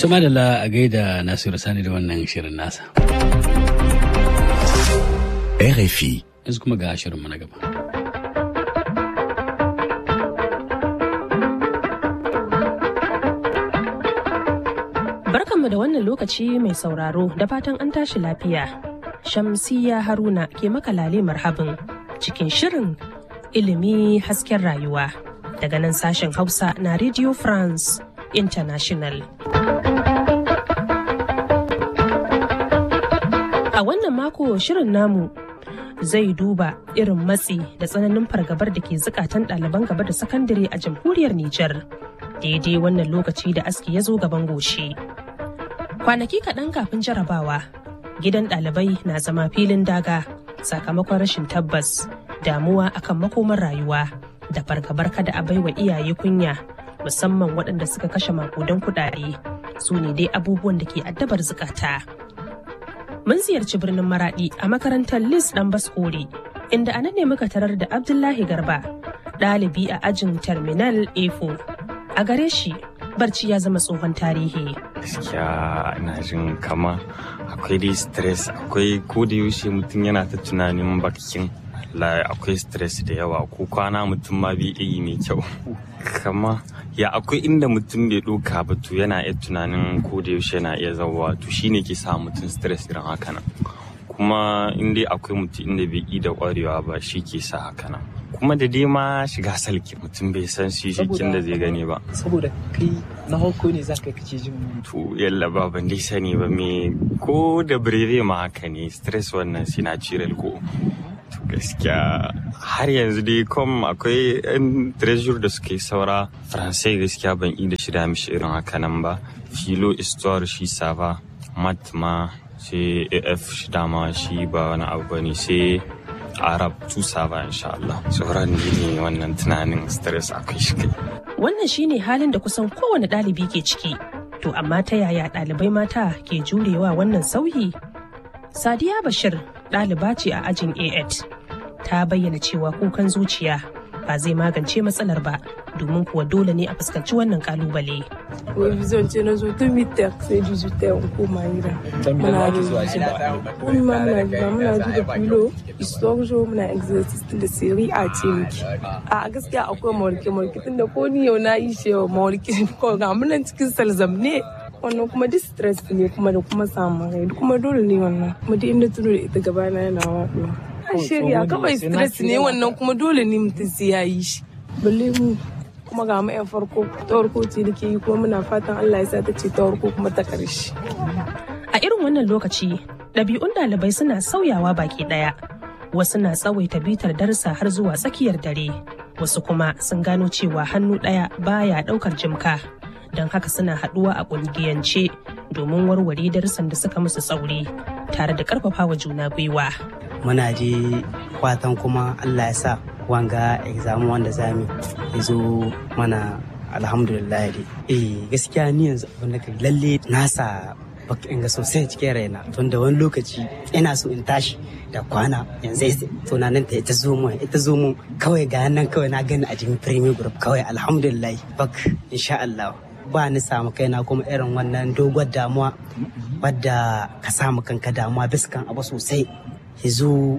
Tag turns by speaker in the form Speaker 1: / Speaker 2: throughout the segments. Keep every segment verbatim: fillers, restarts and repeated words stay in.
Speaker 1: Tuma da la a gaida Nasiru Sani da wannan shirin nasa.
Speaker 2: R F I.
Speaker 1: Yanzu kuma ga shirinmu na gaba.
Speaker 3: Barkanmu da wannan lokaci mai sauraro da fatan an tashi lafiya. Shamsiyya Haruna ke maka lale marhabin cikin shirin ilimi hasken rayuwa daga nan sashen Hausa na Radio France International. A wannan mako shirin namu zai duba irin matsi da tsananin fargabar da ke zukatan ɗaliban gaba da sakandare a jamhuriyar Nijar. Daidai wannan lokaci da aski ya zo gaban goshi. Kwanaki kaɗan kafin jarabawa, gidan ɗalibai na zama filin daga sakamakon rashin tabbas, damuwa akan makomar rayuwa da fargabar kada a baiwa iyaye kunya, musamman waɗanda suka kashe makudan kuɗaɗe. Su ne dai abubuwan da ke addabar zukata. Mun ziyarci birnin Maraɗi a makarantar Lis ɗan Baskore, inda a nan ne muka tarar da Abdullahi Garba, ɗalibi a ajin Terminal A four. A gare shi, barci ya zama tsohon tarihi.
Speaker 4: Gaskiya ina jin kama akwai dai stress, akwai ko da yaushe mutum yana ta tunanin bakin Allah, akwai stress da yawa, ko kwana mutum ma bai yi mai kyau. Kama ya akwai inda mutum bai ɗauka ba to yana iya tunanin ko da yaushe yana iya zauwa, to shine ke sa mutum stress irin haka nan. Kuma in dai akwai mutum inda bai yi da ƙwarewa ba shi ke sa haka nan. Kuma da dai ma shiga salki mutum bai san shi shikin da zai gani ba.
Speaker 5: Saboda kai na hauko ne za ka kace jin
Speaker 4: to yalla ba ban dai sani ba me ko da breve ma haka ne stress wannan sinatural ko. To gaskiya har yanzu dai kom akwai yan treasure da suke saura faransai gaskiya ban yi da shida mishi irin haka nan ba. Philo histoire shi sava, mat ma sai A F shi dama shi ba wani abu bane, sai Arab tusa ba insha Allah. Sauran ne wannan tunanin stress akwai shi kai.
Speaker 3: Wannan shine halin da kusan kowane ɗalibi ke ciki. To amma ta yaya ɗalibai mata ke jurewa wannan sauyi? Sadiya Bashir ɗaliba ce a ajin A eight. Ta bayyana cewa kukan zuciya ba zai magance matsalar ba, domin kuwa dole ne a fuskanci wannan kalubale.
Speaker 6: Revision ce na zo tun mitar sai dijitar in koma gida. Muna da kuma muna gida muna ji da filo, historijo muna exercise da siri a ce miki. A gaskiya akwai mawarke-mawarke tun da ko ni yau na yi shi yau mawarke ko ga munan cikin salzam ne. Wannan kuma distress ne kuma da kuma samun rai kuma dole ne wannan. Kuma duk inda tuno da ita gabana yana waɗuwa. Shirya kawai stress ne wannan kuma dole ne mutum sai ya yi shi. Balle mu kuma ga mu yan farko ta farko ce nake yi kuma muna fatan Allah ya sa ta ce ta farko kuma ta karshe.
Speaker 3: A irin wannan lokaci ɗabi'un ɗalibai suna sauyawa baki ɗaya. Wasu na tsawaita bitar darsa har zuwa tsakiyar dare, wasu kuma sun gano cewa hannu ɗaya baya ɗaukar jimka, don haka suna haɗuwa a ƙungiyance domin warware darussan da suka musu tsauri tare da ƙarfafawa juna gwiwa.
Speaker 7: Muna je fatan kuma Allah ya sa wanga exam wanda zamu ya zo mana alhamdulillah dai. Eh gaskiya ni yanzu abin da lalle nasa baka inga sosai cikin raina, tun da wani lokaci ina so in tashi da kwana yanzu tunanin ta ita zo mu ita zo mu kawai ga nan kawai na gani a cikin premier group kawai alhamdulillah bak insha Allah ba ni samu kaina kuma irin wannan dogon damuwa wadda ka samu kanka damuwa biskan abu sosai yazo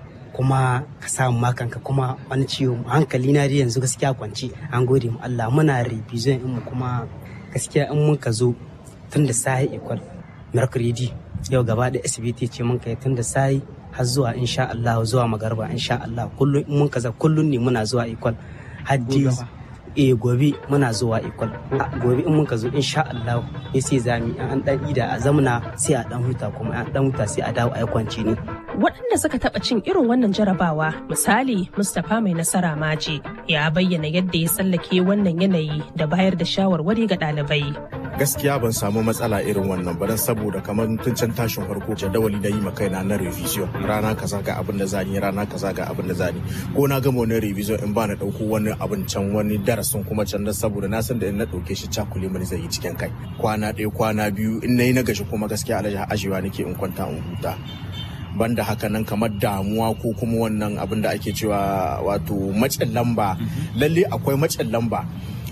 Speaker 7: kuma ka samu makanka kuma wani ciwo hankali na dai yanzu gaskiya kwanci. An gode mu Allah, muna revision in mu kuma gaskiya in mun ka zo tun da sai equal mercredi yau gaba da S B T ce mun kai tun da sai har zuwa insha Allah zuwa magarba insha Allah kullun in mun kaza kullun ne muna zuwa equal haddi eh gobe muna zuwa equal gobe in mun ka zo insha Allah ya sai zami an dan ida a zamna sai a dan huta kuma an dan huta sai a dawo a kwance ne.
Speaker 3: Waɗanda suka taɓa cin irin wannan jarabawa, misali Mustapha Mai Nasara Maje, ya bayyana yadda ya tsallake wannan yanayi da bayar da shawarwari ga ɗalibai.
Speaker 8: Gaskiya ban samu matsala irin wannan ba, saboda kamar tun can tashin farko jadawali da yi ma kaina na revision, rana kaza ga abin da zani, rana kaza ga abin da zani, ko na gama wani revision in ba na ɗauko wani abin can wani darasin kuma can, saboda na san da in na ɗauke shi cakule mani zai yi cikin kai. Kwana ɗaya kwana biyu in na yi na gashi kuma gaskiya alaji ajewa nake in kwanta in huta. Banda haka nan kamar damuwa ko kuma wannan abin da ake cewa wato macen lamba, lalle akwai macen lamba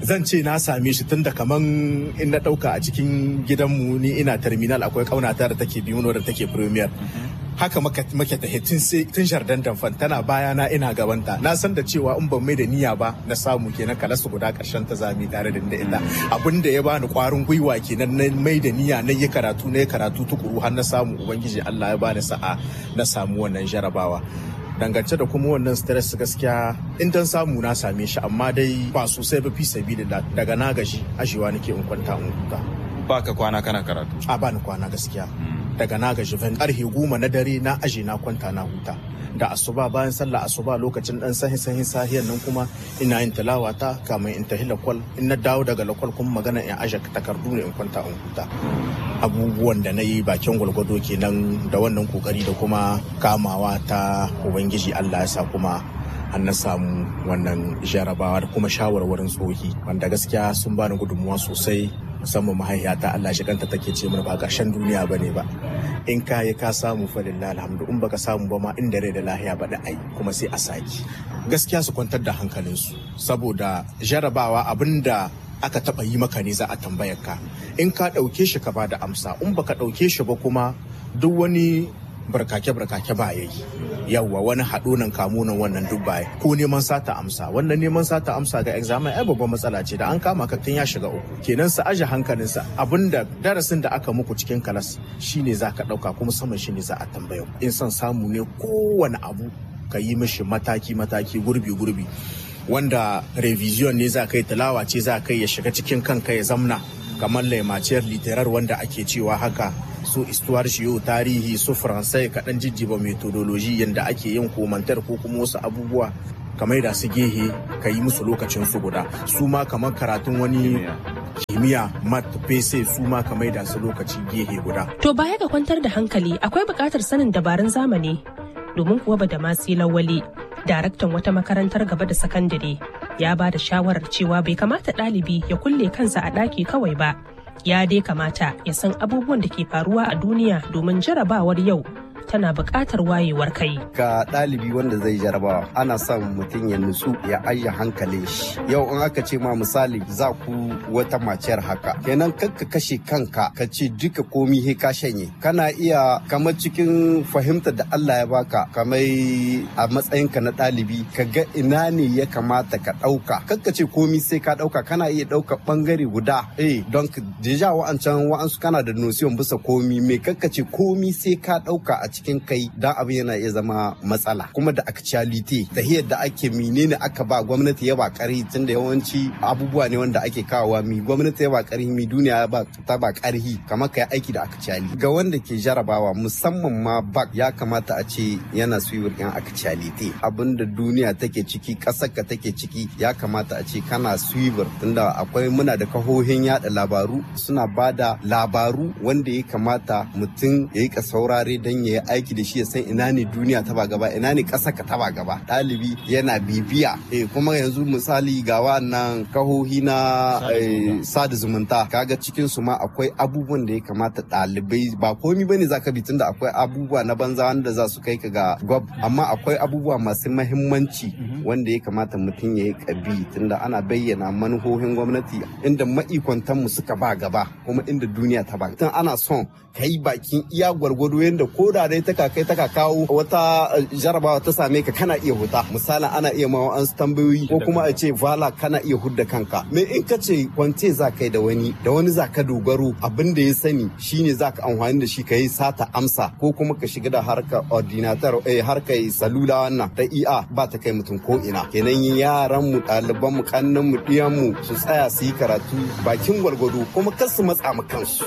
Speaker 8: zan ce na same shi tun da kaman in na ɗauka a cikin gidanmu ni ina terminal akwai ƙaunata da take biyu da take premier. Haka muke ta tun jardin damfan tana bayana ina gabanta na san da cewa in ban mai da niyya ba na samu kenan kalasu guda karshen ta zami tare da inda illa abin da ya bani kwarin gwiwa kenan na mai da niyya na yi karatu na yi karatu tukuru har na samu ubangiji Allah ya bani sa'a na samu wannan jarabawa. Dangance da kuma wannan stress gaskiya in dan samu na same shi amma dai ba sosai ba fi sabida daga na gaji ajiwa nake in kwanta in huta.
Speaker 2: Ba ka kwana kana karatu?
Speaker 8: A bani kwana gaskiya. Daga na gaji van karfe goma na dare na aje na kwanta na huta da asuba bayan sallah asuba lokacin dan sahin sahin sahiyan nan kuma ina yin tilawa ta kamar in tahi lakwal in na dawo daga lakwal kuma magana in aje takardu ne in kwanta in huta. Abubuwan da na yi bakin gwalgwado kenan da wannan kokari da kuma kamawa ta ubangiji Allah ya sa kuma an na samu wannan jarabawa da kuma shawarwarin tsohi wanda gaskiya sun bani gudunmuwa sosai musamman mahaifiyata Allah shi kanta take ce mana ba ƙarshen duniya bane ba in ka yi ka samu fa lillahi alhamdu in baka samu ba ma inda rai da lahiya ba da ai kuma sai a saki gaskiya su kwantar da hankalinsu saboda jarabawa abinda aka taba yi maka ne za a tambayar ka in ka ɗauke shi ka ba da amsa in baka ɗauke shi ba kuma duk wani barkake-barkake ba ya yi yawwa wani haɗo nan kamo nan wannan duk baya ko neman sata amsa wannan neman sata amsa ga examen ai babban matsala ce da an kama ka tun ya shiga uku kenan sa aje hankalinsa abinda darasin da aka muku cikin kalas shine za ka ɗauka kuma saman shine za a tambaya in son samu ne kowane abu ka yi mishi mataki-mataki gurbi-gurbi wanda revision ne za ka yi tilawa ce za ka yi ya shiga cikin kanka ya zamna kamar laimaciyar literar wanda ake cewa haka su istuwar shiyo tarihi su faransai kaɗan jijjiba metodoloji yadda ake yin komantar ko kuma wasu abubuwa kamar da su gehe ka yi musu lokacin su guda su ma kamar karatun wani kimiyya mat pese su ma kamar da su lokaci gehe guda.
Speaker 3: To baya ga kwantar da hankali akwai buƙatar sanin dabarun zamani domin kuwa ba da masu lawali daraktan wata makarantar gaba da sakandare ya ba da shawarar cewa bai kamata ɗalibi ya kulle kansa a ɗaki kawai ba ya dai kamata ya san abubuwan da ke faruwa a duniya domin jarabawar yau tana buƙatar wayewar kai.
Speaker 9: Ga ɗalibi wanda zai jarabawa ana son mutum ya nutsu ya ajiye hankalin shi. Yau in aka ce ma misali za ku wata maciyar haka. Kenan kakka kashe kanka ka ce duka komi he ka shanye. Kana iya kamar cikin fahimtar da Allah ya baka kamar a matsayinka na ɗalibi ka ga ina ne ya kamata ka ɗauka. Kakka ce komi sai ka ɗauka kana iya ɗauka ɓangare guda. Eh don deja wa'ancan wa'ansu kana da nosiyon bisa komi me kakka ce komi sai ka ɗauka a cikin kai dan abin yana iya zama matsala kuma da actuality da yadda ake menene aka ba gwamnati ya ba karhi tunda yawanci abubuwa ne wanda ake kawowa mi gwamnati ya ba karhi mi duniya ba ta ba karhi kamar kai aiki da actuality ga wanda ke jarabawa musamman ma bak ya kamata a ce yana suyiwar yan actuality abinda duniya take ciki kasar ka take ciki ya kamata a ce kana suyiwar tunda akwai muna da kahohin yada labaru suna bada labaru wanda ya kamata mutum ya yi ka saurare dan ya aiki da shi ya san ina ne duniya ta ba gaba ina ne ƙasa ka ta ba gaba ɗalibi yana bibiya eh kuma yanzu misali ga wannan kahohi na sada zumunta kaga cikin su ma akwai abubuwan da ya kamata ɗalibai ba komi bane zaka bi tunda akwai abubuwa na banza wanda za su kai ka ga gwab amma akwai abubuwa masu mahimmanci wanda ya kamata mutum ya yi kabi tunda ana bayyana manuhohin gwamnati inda ma'ikwantan mu suka ba gaba kuma inda duniya ta ba tun ana son ka yi bakin iya gwargwado yadda ko da dai ta kai ta kawo wata jarabawa ta same ka kana iya huta misalin ana iya ma an tambayoyi ko kuma a ce vala kana iya hudda kanka me in ka ce kwance za kai da wani da wani za ka dogaro abin da ya sani shine za ka amfani da shi ka yi sata amsa ko kuma ka shiga da harkar ordinator eh harkar salula wannan ta iya ba ta kai mutum ko ina kenan yaran mu ɗaliban mu kannan mu ɗiyan mu su tsaya su yi karatu bakin gwargwado kuma kar su matsa mu kansu.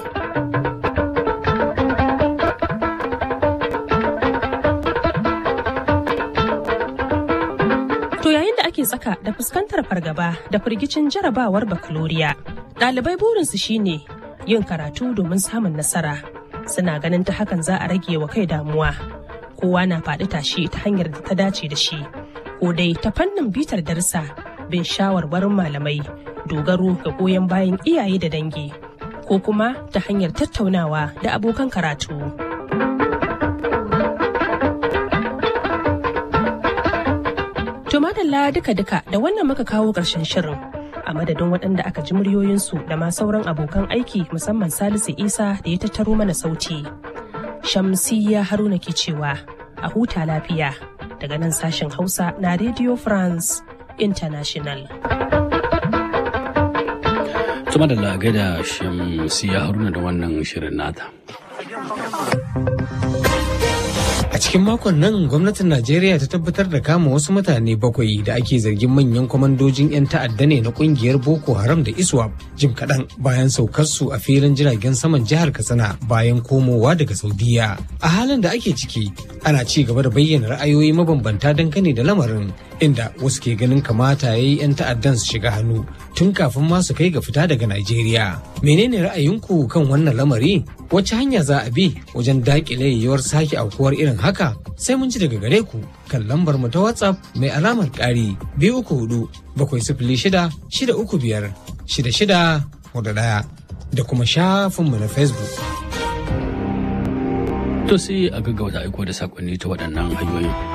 Speaker 3: ake tsaka da fuskantar fargaba da firgicin jarabawar bakaloriya. Ɗalibai burinsu shine yin karatu domin samun nasara. Suna ganin ta hakan za a rage wa kai damuwa. Kowa na faɗi tashi ta hanyar da ta dace da shi. Ko dai ta fannin bitar darsa, bin shawarwarin malamai, dogaro ga goyon bayan iyaye da dangi. Ko kuma ta hanyar tattaunawa da abokan karatu. To madalla duka-duka da wannan muka kawo ƙarshen shirin a madadin waɗanda aka ji muryoyinsu da ma sauran abokan aiki musamman Salisu Isa da ya tattaro mana sauti. Shamsiyya Haruna ke cewa a huta lafiya daga nan sashen Hausa na Radio France International.
Speaker 1: Tuma da lagai da Shamsiyya Haruna da wannan shirin nata.
Speaker 10: A cikin makon nan gwamnatin Najeriya ta tabbatar da kama wasu mutane bakwai da ake zargin manyan kwamandojin 'yan ta'adda ne na kungiyar Boko Haram da ISWAP jim kaɗan bayan saukarsu a filin jiragen saman jihar Katsina bayan komowa daga Saudiya. A halin da ake ciki ana ci gaba da bayyana ra'ayoyi mabambanta dangane da lamarin inda wasu ke ganin kamata ya yi 'yan ta'addan su shiga hannu tun kafin ma su kai ga fita daga Najeriya. Menene ra'ayinku kan wannan lamari? Wace hanya za a bi wajen daƙile yiwuwar sake aukuwar irin haka? Sai mun ji daga gare ku kan lambar mu ta WhatsApp mai alamar ƙari biyu uku hudu bakwai sifili shida shida uku biyar shida shida hudu ɗaya da kuma shafinmu na Facebook.
Speaker 1: To sai a gaggauta aiko da sakonni ta waɗannan hanyoyin.